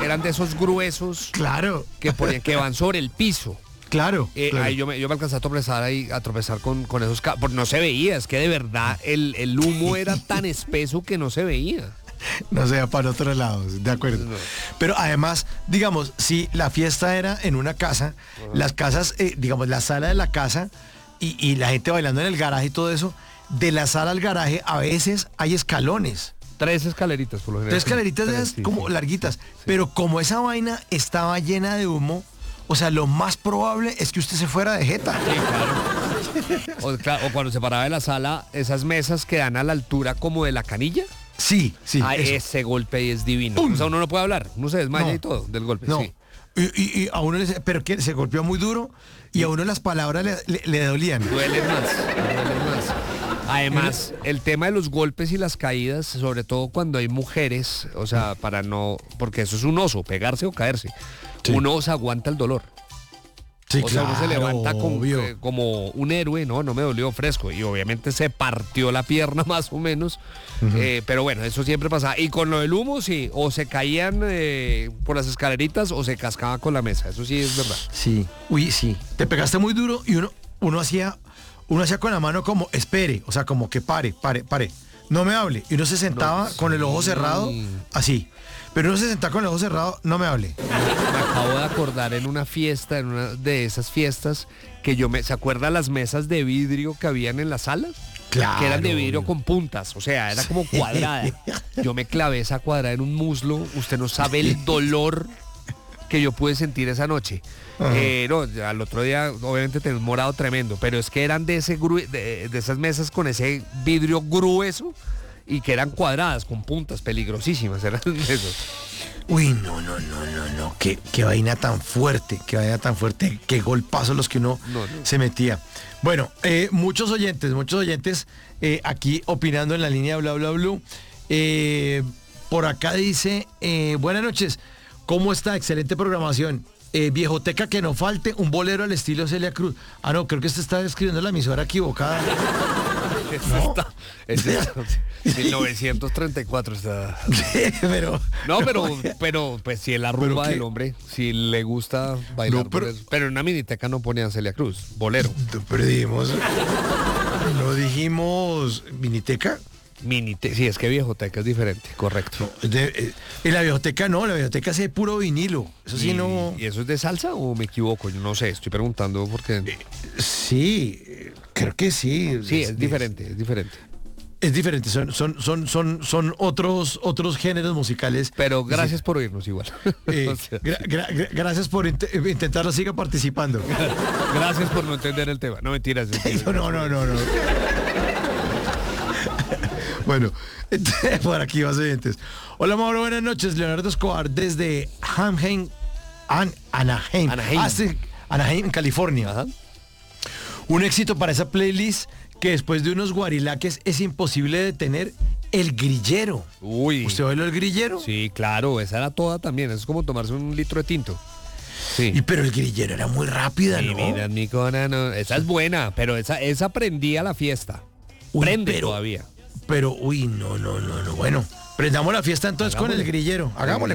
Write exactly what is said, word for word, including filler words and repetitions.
eran de esos gruesos. Claro. Que ponían, que van sobre el piso. Claro, Eh, claro. Ahí yo me, yo me alcancé a tropezar ahí, a tropezar con, con esos ca- porque no se veía, es que de verdad el, el humo era tan espeso que no se veía. No sea para otros lados, de acuerdo. No. Pero además, digamos, si la fiesta era en una casa, las casas, eh, digamos, la sala de la casa y, y la gente bailando en el garaje y todo eso, de la sala al garaje a veces hay escalones. Tres escaleritas por lo general. Tres escaleritas de Tres, esas sí, como sí. larguitas. Pero como esa vaina estaba llena de humo, o sea, lo más probable es que usted se fuera de jeta. O, claro, o cuando se paraba de la sala, esas mesas que dan a la altura como de la canilla. Sí, sí. Ah, eso. ese golpe ahí es divino. ¡Pum! O sea, uno no puede hablar, uno se desmaya No. y todo del golpe. No. Sí. Y, y- y a uno le dice, pero que se golpeó muy duro y a uno las palabras le, le- le dolían. Duelen más, duelen más. Además, el tema de los golpes y las caídas, sobre todo cuando hay mujeres, o sea, para no, porque eso es un oso, pegarse o caerse. Sí. Uno se aguanta el dolor. Sí, O sea, uno se levanta con- obvio. eh, como un héroe, no, no me dolió fresco. Y obviamente se partió la pierna más o menos. Eh, pero bueno, eso siempre pasaba. Y con lo del humo, sí, o se caían eh, por las escaleritas o se cascaba con la mesa. Eso sí es verdad. Sí, uy, sí. Te pegaste muy duro y uno, uno hacía, uno hacía con la mano como, espere, o sea, como que pare, pare, pare. No me hable. Y uno se sentaba No, con el ojo sí. cerrado, así. Pero uno se sentaba con el ojo cerrado, no me hable. Me acabo de acordar en una fiesta, en una de esas fiestas, que yo me, ¿se acuerda las mesas de vidrio que habían en la sala? Claro. Que eran de vidrio con puntas, o sea, era como cuadrada. Yo me clavé esa cuadrada en un muslo, usted no sabe el dolor que yo pude sentir esa noche. Eh, no, al otro día obviamente tenía un morado tremendo, pero es que eran de ese gru- de, de esas mesas con ese vidrio grueso y que eran cuadradas con puntas peligrosísimas, eran esos. Uy, no, no, no, no, no. Qué, qué vaina tan fuerte, qué vaina tan fuerte, qué golpazos los que uno No, no. se metía. Bueno, eh, muchos oyentes, muchos oyentes eh, aquí opinando en la línea bla bla bla. Eh, por acá dice, eh, buenas noches, ¿cómo está? Excelente programación. Eh, viejoteca que no falte, un bolero al estilo Celia Cruz. Ah, no, creo que usted está escribiendo la emisora equivocada. Eso está, eso está- mil novecientos treinta y cuatro está. pero, No, pero, pero, pues si es la rumba qué? del hombre, si le gusta bailar. No, pero- bolero. Pero en una miniteca no ponían Celia Cruz, bolero. pero dijimos, no dijimos miniteca. Minite, sí, es que viejoteca es diferente, correcto. De- eh, en la biblioteca no, la biblioteca es de puro vinilo. Eso sí ¿Y, no. ¿Y eso es de salsa o me equivoco? Yo no sé, estoy preguntando porque. Sí, eh, creo que sí. Sí, es diferente, es diferente. Es diferente, son, son, son, son, son otros, otros géneros musicales. Pero gracias por oírnos igual. Eh, O sea, gra- gra- gra- gracias por int- eh, intentarlo, siga participando. gracias por no entender el tema. No mentiras. mentiras. No, no, no, no. Bueno, por aquí vas oyentes. Hola Mauro, buenas noches. Leonardo Escobar desde Anaheim, An- Anaheim, Anaheim. Ah, sí, Anaheim, California. Ajá. Un éxito para esa playlist que después de unos guarilaques es imposible detener el grillero. Uy. ¿Usted bailó el grillero? Sí, claro, esa era toda también. Es como tomarse un litro de tinto. Sí. Y pero el grillero era muy rápida, Mi ¿no? vida, mi cona, no. Esa es buena, pero esa, esa prendía la fiesta. Uy, Prende pero- todavía. Pero, uy, no, no, no, no. Bueno, prendamos la fiesta entonces con Hagámosle. el grillero. Hagámosle.